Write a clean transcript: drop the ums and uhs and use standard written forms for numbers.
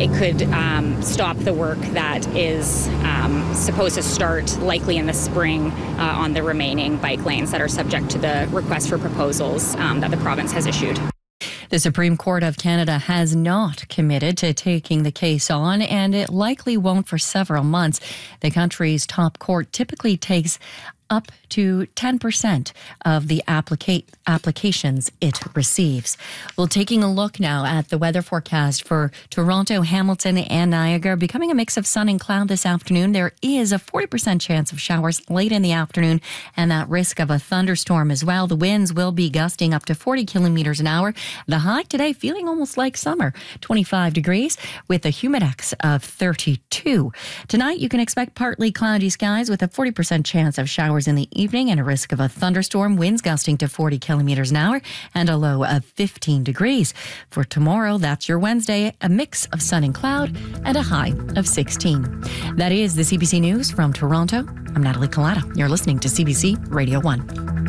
it could stop the work that is supposed to start likely in the spring on the remaining bike lanes that are subject to the request for proposals that the province has issued. The Supreme Court of Canada has not committed to taking the case on, and it likely won't for several months. The country's top court typically takes up to 10% of the applications it receives. Well, taking a look now at the weather forecast for Toronto, Hamilton, and Niagara, becoming a mix of sun and cloud this afternoon. There is a 40% chance of showers late in the afternoon and that risk of a thunderstorm as well. The winds will be gusting up to 40 kilometers an hour. The high today feeling almost like summer, 25 degrees with a humidex of 32. Tonight, you can expect partly cloudy skies with a 40% chance of showers in the evening and a risk of a thunderstorm, winds gusting to 40 kilometers an hour and a low of 15 degrees. For tomorrow, that's your Wednesday, a mix of sun and cloud and a high of 16. That is the CBC News from Toronto. I'm Natalie Collada. You're listening to CBC Radio 1.